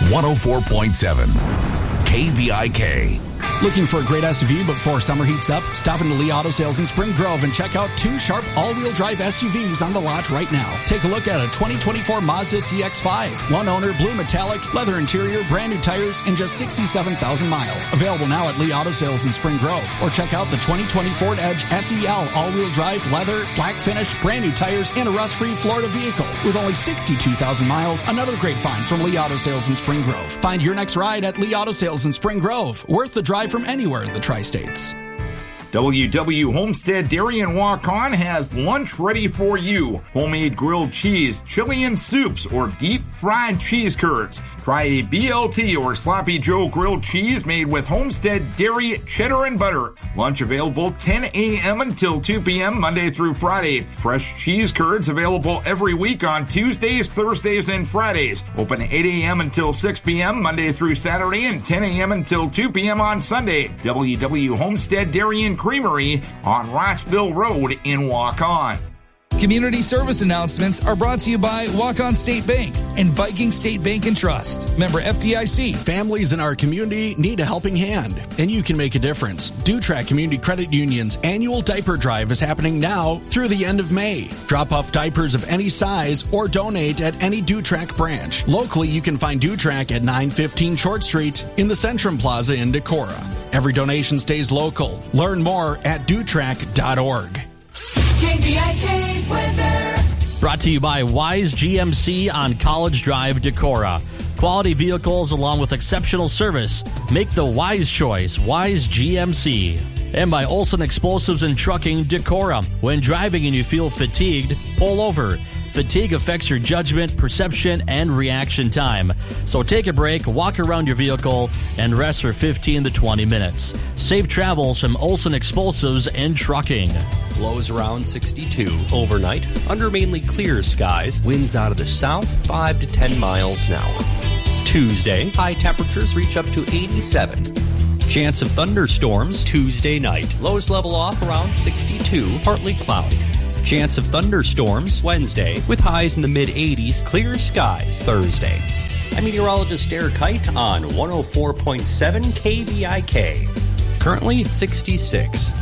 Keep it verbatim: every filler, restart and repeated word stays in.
one oh four point seven K V I K. Looking for a great S U V before summer heats up? Stop into Lee Auto Sales in Spring Grove and check out two sharp all-wheel drive S U Vs on the lot right now. Take a look at a twenty twenty-four Mazda C X five. One owner, blue metallic, leather interior, brand new tires, and just sixty-seven thousand miles. Available now at Lee Auto Sales in Spring Grove. Or check out the twenty twenty Ford Edge S E L all-wheel drive, leather, black finish, brand new tires, and a rust-free Florida vehicle. With only sixty-two thousand miles, another great find from Lee Auto Sales in Spring Grove. Find your next ride at Lee Auto Sales in Spring Grove. Worth the drive from anywhere in the Tri-States. W W Homestead Dairy and Walk-On has lunch ready for you. Homemade grilled cheese, chili and soups, or deep fried cheese curds. Try a B L T or Sloppy Joe grilled cheese made with Homestead Dairy, cheddar, and butter. Lunch available ten a.m. until two p.m. Monday through Friday. Fresh cheese curds available every week on Tuesdays, Thursdays, and Fridays. Open eight a.m. until six p.m. Monday through Saturday and ten a.m. until two p.m. on Sunday. W W Homestead Dairy and Creamery on Rossville Road in Walk-On. Community service announcements are brought to you by Walk-On State Bank and Viking State Bank and Trust. Member F D I C. Families in our community need a helping hand, and you can make a difference. Dutrack Community Credit Union's annual diaper drive is happening now through the end of May. Drop off diapers of any size or donate at any Dutrack branch. Locally, you can find Dutrack at nine fifteen Short Street in the Centrum Plaza in Decorah. Every donation stays local. Learn more at dutrack dot org. K V I K weather. Brought to you by Wise G M C on College Drive, Decorah. Quality vehicles along with exceptional service. Make the wise choice, Wise G M C. And by Olson Explosives and Trucking, Decorah. When driving and you feel fatigued, pull over. Fatigue affects your judgment, perception, and reaction time. So take a break, walk around your vehicle, and rest for fifteen to twenty minutes. Safe travels from Olson Explosives and Trucking. Lows around sixty-two overnight, under mainly clear skies. Winds out of the south, five to ten miles an hour. Tuesday, high temperatures reach up to eighty-seven. Chance of thunderstorms Tuesday night. Lows level off around sixty-two, partly cloudy. Chance of thunderstorms Wednesday, with highs in the mid-eighties, clear skies Thursday. I'm meteorologist Derek Kite on one oh four point seven K V I K. Currently sixty-six.